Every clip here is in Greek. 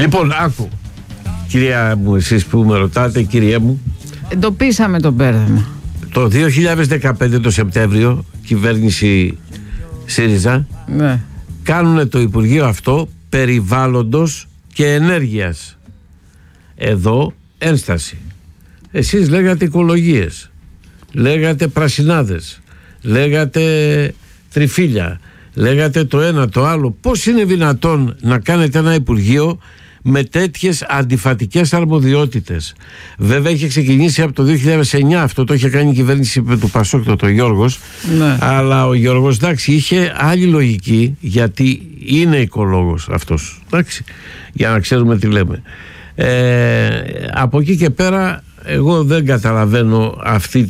Λοιπόν, άκου, κυρία μου, εσείς που με ρωτάτε, κυρία μου, εντοπίσαμε το μπέρδεμα. Το 2015 το Σεπτέμβριο, κυβέρνηση ΣΥΡΙΖΑ, ναι, κάνουν το Υπουργείο αυτό περιβάλλοντος και ενέργειας. Εδώ ένσταση. Εσείς λέγατε οικολογίες, λέγατε πρασινάδες, λέγατε τριφύλια, λέγατε το ένα το άλλο. Πώς είναι δυνατόν να κάνετε ένα Υπουργείο με τέτοιες αντιφατικές αρμοδιότητες? Βέβαια είχε ξεκινήσει από το 2009 αυτό, το είχε κάνει η κυβέρνηση του Πασόκ, το Γιώργος, ναι. Αλλά ο Γιώργος, εντάξει, είχε άλλη λογική, γιατί είναι οικολόγος αυτός, εντάξει, για να ξέρουμε τι λέμε. Από εκεί και πέρα εγώ δεν καταλαβαίνω αυτή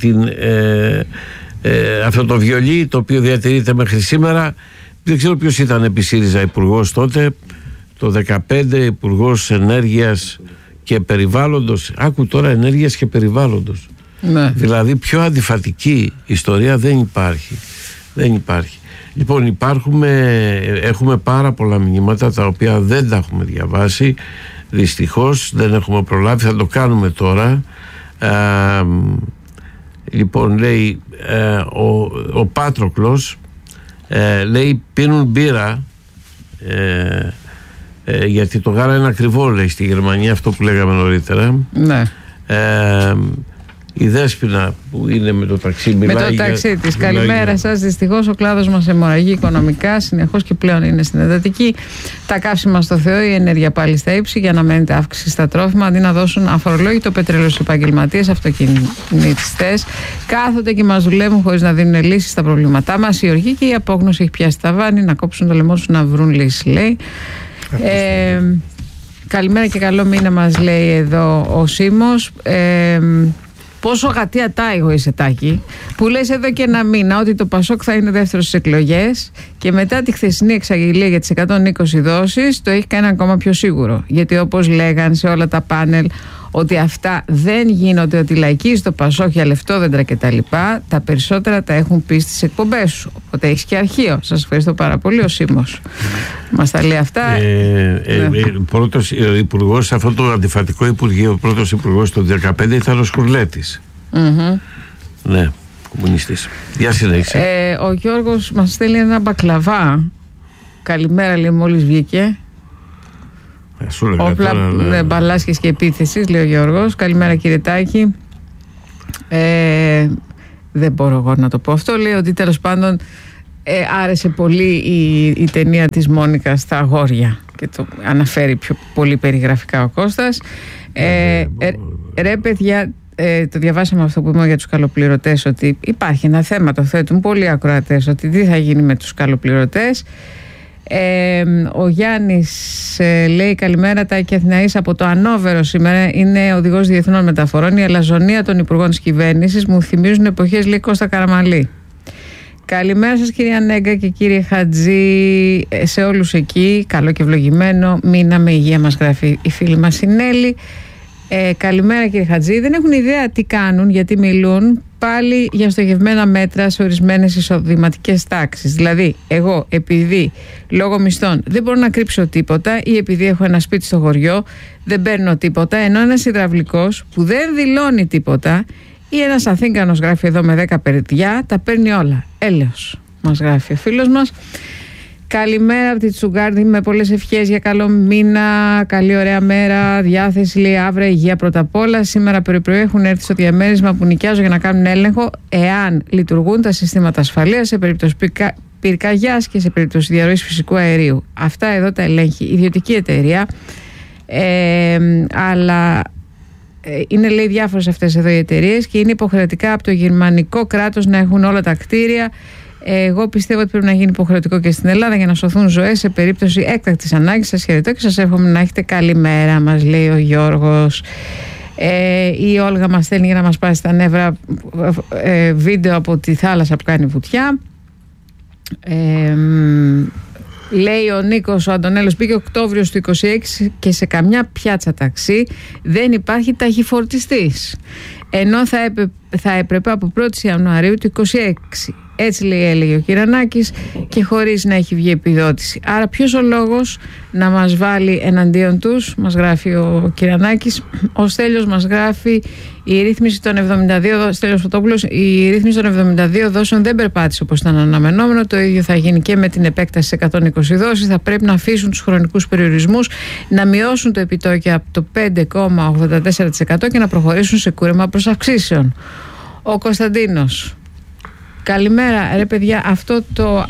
αυτό το βιολί το οποίο διατηρείται μέχρι σήμερα. Δεν ξέρω ποιος ήταν επί ΣΥΡΙΖΑ υπουργός τότε, το 2015, υπουργός ενέργειας και περιβάλλοντος. Άκου τώρα, ενέργειας και περιβάλλοντος, ναι. Δηλαδή πιο αντιφατική ιστορία δεν υπάρχει. Δεν υπάρχει. Λοιπόν, έχουμε πάρα πολλά μηνύματα τα οποία δεν τα έχουμε διαβάσει, δυστυχώς δεν έχουμε προλάβει, θα το κάνουμε τώρα. Λοιπόν, λέει ο Πάτροκλος, λέει πίνουν μπύρα γιατί το γάλα είναι ακριβό, λέει, στη Γερμανία, αυτό που λέγαμε νωρίτερα. Ναι. Η Δέσποινα που είναι με το ταξί μιλάει. Με το ταξί της. Καλημέρα σας. Δυστυχώς ο κλάδος μας αιμορραγεί οικονομικά συνεχώς και πλέον είναι στην εντατική. Τα καύσιμα στο Θεό, η ενέργεια πάλι στα ύψη για να μένετε αύξηση στα τρόφιμα, αντί να δώσουν αφορολόγητο πετρέλαιο στους επαγγελματίες, αυτοκινητιστές. Κάθονται και μας δουλεύουν χωρίς να δίνουν λύσεις στα προβλήματά μας. Η οργή και η απόγνωση έχει πιάσει τα βάνη, να κόψουν το λαιμό τους να βρουν λύσεις, λέει. Καλημέρα και καλό μήνα, μας λέει εδώ ο Σίμος. Πόσο γατία τάιγο είσαι, Τάκη, που λες εδώ και ένα μήνα ότι το Πασόκ θα είναι δεύτερο στις εκλογές και μετά τη χθεσινή εξαγγελία για τις 120 δόσεις το έχει κάνει ακόμα πιο σίγουρο. Γιατί όπως λέγαν σε όλα τα πάνελ ότι αυτά δεν γίνονται, ότι λαϊκίζει το Πασόκ για λεφτόδεντρα κτλ. Τα περισσότερα τα έχουν πει στις εκπομπές σου. Οπότε έχεις και αρχείο. Σας ευχαριστώ πάρα πολύ, ο Σίμος. Μας τα λέει αυτά. Πρώτος υπουργός σε αυτό το αντιφατικό Υπουργείο, ο πρώτος υπουργός το 2015 ήταν ο Σκουρλέτης. Ναι, κομμουνιστής. Για συνέχισε. Ο Γιώργος μας στέλνει ένα μπακλαβά. Καλημέρα, λέει, μόλις βγήκε. Όπλα, μπαλάσκες και επίθεσης, λέει ο Γιώργος. Καλημέρα, κύριε Τάκη. Δεν μπορώ εγώ να το πω αυτό. Λέει ότι τέλος πάντων άρεσε πολύ η ταινία της Μόνικα στα αγόρια και το αναφέρει πιο πολύ περιγραφικά ο Κώστας. Ρε παιδιά, το διαβάσαμε αυτό που είπαμε για τους καλοπληρωτές, ότι υπάρχει ένα θέμα, το θέτουν πολλοί ακροατές, ότι τι θα γίνει με τους καλοπληρωτές. Ο Γιάννης λέει καλημέρα, Τάκη Αθηναής από το Ανόβερο σήμερα, είναι οδηγός διεθνών μεταφορών. Η αλαζονία των υπουργών της κυβέρνησης μου θυμίζουν εποχές, λέει, Κώστα Καραμαλή. Καλημέρα σας, κυρία Νέγκα και κύριε Χατζή, σε όλους εκεί, καλό και ευλογημένο μήνα με υγεία, μας γράφει η φίλη μας η Νέλη. Καλημέρα, κύριε Χατζή. Δεν έχουν ιδέα τι κάνουν, γιατί μιλούν πάλι για στοχευμένα μέτρα σε ορισμένες εισοδηματικές τάξεις. Δηλαδή, εγώ επειδή λόγω μισθών δεν μπορώ να κρύψω τίποτα ή επειδή έχω ένα σπίτι στο χωριό δεν παίρνω τίποτα, ενώ ένας υδραυλικός που δεν δηλώνει τίποτα ή ένας Αθήγανος, γράφει εδώ, με 10 παιδιά τα παίρνει όλα. Έλεος, μας γράφει ο φίλος μας. Καλημέρα από τη Τσουγκάρδη, με πολλές ευχές για καλό μήνα, καλή ωραία μέρα, διάθεση, λέει, αύριο υγεία πρώτα απ' όλα. Σήμερα πρωί έχουν έρθει στο διαμέρισμα που νοικιάζω για να κάνουν έλεγχο εάν λειτουργούν τα συστήματα ασφαλείας σε περίπτωση πυρκαγιάς και σε περίπτωση διαρροής φυσικού αερίου. Αυτά εδώ τα ελέγχει η ιδιωτική εταιρεία, αλλά είναι, λέει, διάφορες αυτές εδώ οι εταιρείες και είναι υποχρεωτικά από το γερμανικό κράτος να έχουν όλα τα κτίρια. Εγώ πιστεύω ότι πρέπει να γίνει υποχρεωτικό και στην Ελλάδα για να σωθούν ζωές σε περίπτωση έκτακτης ανάγκης. Σας χαιρετώ και σας εύχομαι να έχετε καλή μέρα, μας λέει ο Γιώργος. Η Όλγα μας στέλνει για να μας πάει στα νεύρα βίντεο από τη θάλασσα που κάνει βουτιά. Λέει ο Νίκος, ο Αντωνέλος πήγε Οκτώβριος του 26 και σε καμιά πιάτσα ταξί δεν υπάρχει ταχυφορτιστής, ενώ θα έπρεπε από 1η Ιανουαρίου του 26. Έτσι έλεγε ο Κυρανάκης και χωρίς να έχει βγει επιδότηση. Άρα ποιος ο λόγος να μας βάλει εναντίον τους? Μας γράφει ο Κυρανάκης. Ο Στέλιος μας γράφει: η ρύθμιση των 72, Στέλιος Φωτόπουλος, η ρύθμιση των 72 δόσεων δεν περπάτησε όπως ήταν αναμενόμενο. Το ίδιο θα γίνει και με την επέκταση σε 120 δόσεις. Θα πρέπει να αφήσουν τους χρονικούς περιορισμούς, να μειώσουν το επιτόκιο από το 5,84% και να προχωρήσουν σε κούρεμα προς αυξήσεων. Ο Κωνσταντίνος: καλημέρα, ρε παιδιά, αυτό το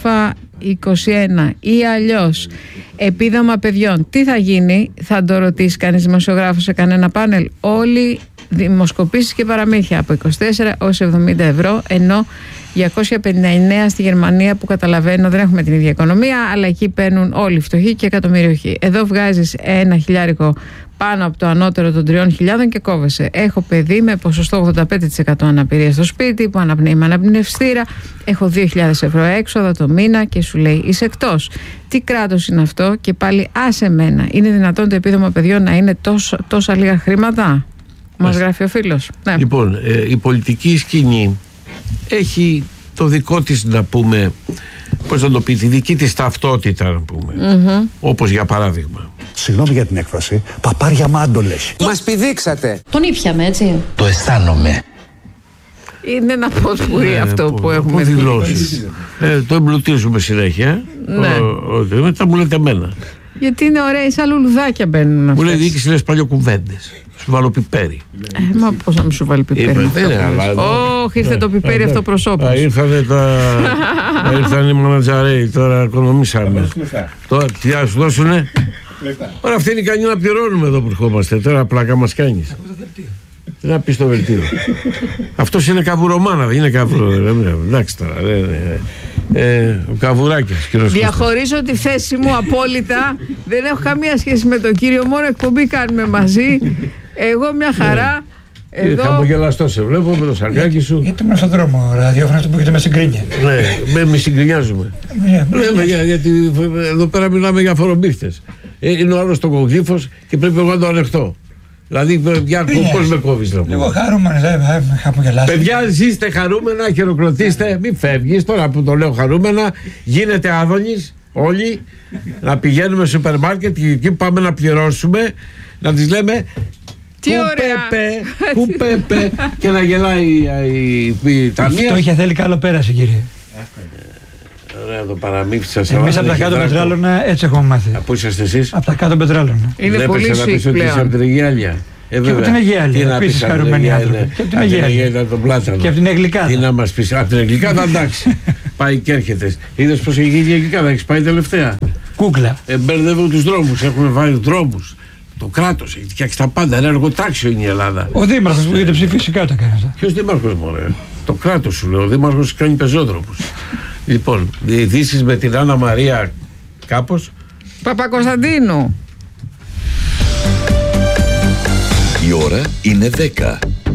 Α21 ή αλλιώς επίδομα παιδιών, τι θα γίνει? Θα το ρωτήσει κανείς δημοσιογράφος σε κανένα πάνελ? Όλοι δημοσκοπήσεις και παραμύθια από 24 ως 70 ευρώ, ενώ 259 στη Γερμανία, που καταλαβαίνω δεν έχουμε την ίδια οικονομία, αλλά εκεί παίρνουν όλοι οι φτωχοί και εκατομμυριοχοί. Εδώ βγάζεις ένα χιλιάρικο πάνω από το ανώτερο των 3.000 και κόβεσαι. Έχω παιδί με ποσοστό 85% αναπηρία στο σπίτι, που αναπνέει με αναπνευστήρα. Έχω 2.000 ευρώ έξοδα το μήνα και σου λέει είσαι εκτός. Τι κράτος είναι αυτό? Και πάλι άσε μένα. Είναι δυνατόν το επίδομα παιδιών να είναι τόσα λίγα χρήματα? Μας γράφει ο φίλος. Ναι. Λοιπόν, η πολιτική σκηνή έχει το δικό της, να πούμε, πώς να το πει, τη δική της ταυτότητα, να πούμε. Όπως για παράδειγμα, συγγνώμη για την έκφραση, παπάρια μάντολες. Μας πηδήξατε. Τον ήπιαμε, έτσι. Το αισθάνομαι. Είναι ένα ποσπουρί αυτό που έχουμε δηλώσει. Το εμπλουτίζουμε συνέχεια. Ναι. Μετά μου λέτε εμένα. Γιατί είναι ωραία, σαν λουλουδάκια μπαίνουν αυτές. Μου λέει διοίκηση, λες παλιοκουβέντες. Σου βάλω πιπέρι. Μα πώς να μην σου βάλει πιπέρι? Όχι, ήρθε το πιπέρι αυτό προσώπος. Ήρθαν οι μανατζαρέοι, τώρα οικονομήσαμε. Τώρα τι θα σου δώσουνε? Τώρα αυτή είναι ικανή να πληρώνουμε εδώ που ερχόμαστε. Τώρα πλάκα μας κάνεις. Τι να πεις στο βελτίο? Αυτός είναι καβουρομάνα, δεν είναι καβουρο. Εντάξει τώρα. Ο Καβουράκης. Διαχωρίζω τη θέση μου απόλυτα. Δεν έχω καμία σχέση με τον κύριο, μόνο εκπομπή κάνουμε μαζί. Εγώ μια χαρά. Εδώ... Χαμογελαστό σε βλέπω με το σαρκάκι σου. Γιατί ήμουν στον δρόμο, ραδιόφωνο αυτό που έχετε με συγκρίνια. Ναι, με συγκρινιάζουμε. Λέμε γιατί εδώ πέρα μιλάμε για φορομπίχτες. Είναι ο άλλος στο κογλύφος και πρέπει εγώ να το ανεχτώ. Δηλαδή, πώς με κόβεις? Λίγο χαρούμενος, χαμογελάστε. Παιδιά, ζήστε χαρούμενα, χειροκροτήστε, μην φεύγεις. Τώρα που το λέω χαρούμενα, γίνεται άδωνης όλοι να πηγαίνουμε στο σούπερ μάρκετ και εκεί πάμε να πληρώσουμε, να τις λέμε τι ωραία! Πού πέπε και να γελάει η ταμεία. Η φτώχεια θέλει καλό πέραση, κύριε. Ωραία, το παραμύθι σας. Εμείς από τα κάτω πετράλωνα έτσι έχουμε μάθει. Πού είσαστε εσείς? Από τα κάτω πετράλωνα. Είναι πολύ σουικ πλέον. Από την Αιγιάλια. Και από την Αιγιάλια. Επίσης χαρούμενοι άνθρωποι. Και από την Αιγιάλια. Και από την Αγγλικάδα. Τι να μας πεις? Από την Αγγλικάδα, εντάξει. Πάει και έρχεται. Είδες πως έχει γίνει η Αγγλικάδα? Έχεις πάει τελευταία? Κούκλα. Μπερδεύουν τους δρόμους. Έχουμε βάλει δρόμους. Το κράτος έχει φτιάξει τα πάντα. Ένα εργοτάξιο είναι η Ελλάδα. Ο Δήμαρχος που έχετε ψηφίσει κάτω κάνει αυτά. Ποιος Δήμαρχος, μωρέ? Το κράτος σου λέω. Ο Δήμαρχος κάνει πεζόδρομους. Λοιπόν, ειδήσεις με την Άννα Μαρία κάπως. Παπακοσταντίνου. Η ώρα είναι 10.